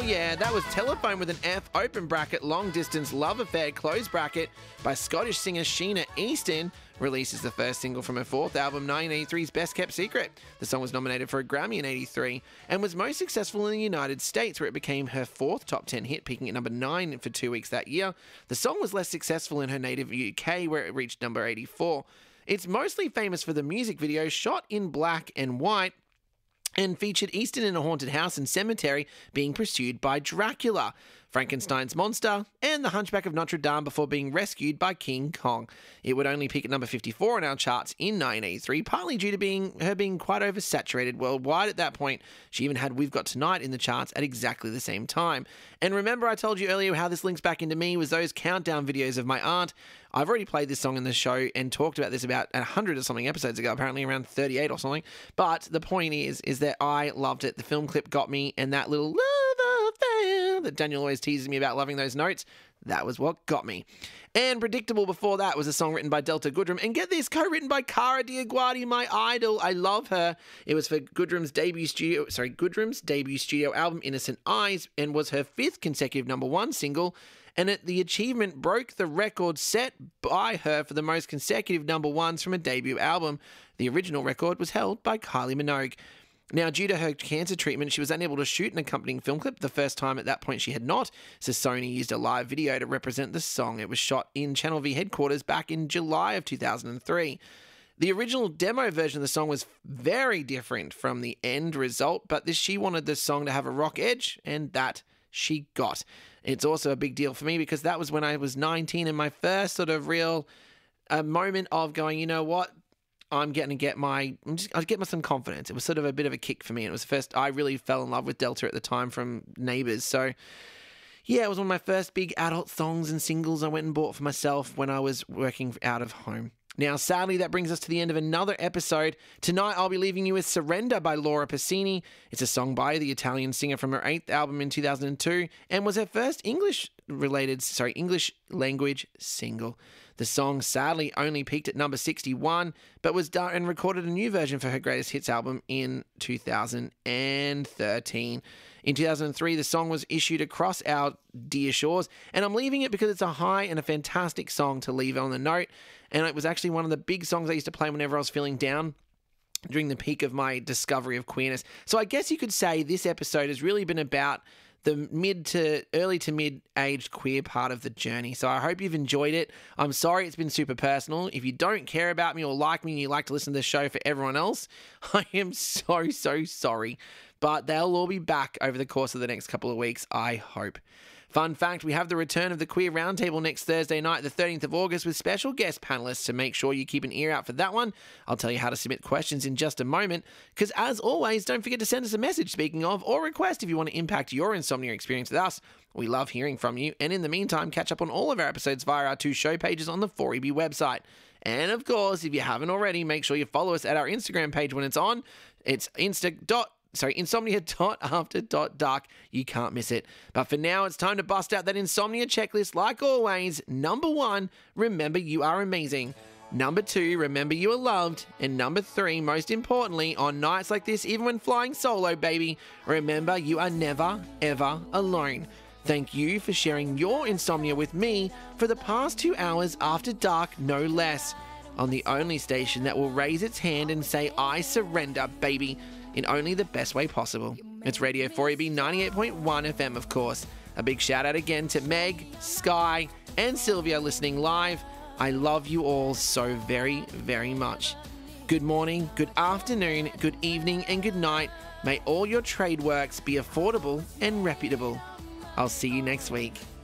yeah, that was Telephone with an F, open bracket, Long Distance Love Affair, close bracket, by Scottish singer Sheena Easton, released as the first single from her fourth album, 1983's Best Kept Secret. The song was nominated for a Grammy in 83 and was most successful in the United States, where it became her fourth top 10 hit, peaking at number 9 for 2 weeks that year. The song was less successful in her native UK, where it reached number 84. It's mostly famous for the music video shot in black and white, and featured Easton in a haunted house and cemetery being pursued by Dracula, Frankenstein's monster, and the Hunchback of Notre Dame before being rescued by King Kong. It would only peak at number 54 in our charts in 1983, partly due to her being quite oversaturated worldwide at that point. She even had We've Got Tonight in the charts at exactly the same time. And remember I told you earlier how this links back into me was those countdown videos of my aunt. I've already played this song in the show and talked about this about 100 or something episodes ago, apparently around 38 or something. But the point is that I loved it. The film clip got me, and that little love affair that Daniel always teases me about loving those notes, that was what got me. And Predictable before that was a song written by Delta Goodrem. And get this, co-written by Cara Diaguardi, my idol. I love her. It was for Goodrem's debut studio album, Innocent Eyes, and was her 5th consecutive number 1 single. And the achievement broke the record set by her for the most consecutive number 1s from a debut album. The original record was held by Kylie Minogue. Now, due to her cancer treatment, she was unable to shoot an accompanying film clip. The first time at that point she had not, so Sony used a live video to represent the song. It was shot in Channel V headquarters back in July of 2003. The original demo version of the song was very different from the end result, but she wanted the song to have a rock edge, and that she got. It's also a big deal for me because that was when I was 19 and my first sort of real moment of going, you know what? I'll get some confidence. It was sort of a bit of a kick for me. And it was the first I really fell in love with Delta at the time from Neighbours. So yeah, it was one of my first big adult songs and singles I went and bought for myself when I was working out of home. Now, sadly, that brings us to the end of another episode. Tonight, I'll be leaving you with Surrender by Laura Pausini. It's a song by the Italian singer from her 8th album in 2002 and was her first English language single. The song sadly only peaked at number 61, but was done and recorded a new version for her greatest hits album in 2013. In 2003, the song was issued across our dear shores, and I'm leaving it because it's a high and a fantastic song to leave on the note, and it was actually one of the big songs I used to play whenever I was feeling down during the peak of my discovery of queerness. So I guess you could say this episode has really been about the early to mid-aged queer part of the journey. So I hope you've enjoyed it. I'm sorry it's been super personal. If you don't care about me or like me and you like to listen to this show for everyone else, I am so sorry. But they'll all be back over the course of the next couple of weeks, I hope. Fun fact, we have the return of the Queer Roundtable next Thursday night, the 13th of August, with special guest panellists, so make sure you keep an ear out for that one. I'll tell you how to submit questions in just a moment, because as always, don't forget to send us a message, speaking of, or request if you want to impact your insomnia experience with us. We love hearing from you, and in the meantime, catch up on all of our episodes via our 2 show pages on the 4EB website. And of course, if you haven't already, make sure you follow us at our Instagram page when it's on. It's insomnia.after.dark. You can't miss it. But for now, it's time to bust out that insomnia checklist. Like always, number 1, remember you are amazing. Number 2, remember you are loved. And number 3, most importantly, on nights like this, even when flying solo, baby, remember you are never, ever alone. Thank you for sharing your insomnia with me for the past 2 hours after dark, no less. On the only station that will raise its hand and say, I surrender, baby, in only the best way possible. It's Radio 4EB 98.1 FM, of course. A big shout out again to Meg, Sky, and Sylvia listening live. I love you all so very, very much. Good morning, good afternoon, good evening, and good night. May all your trade works be affordable and reputable. I'll see you next week.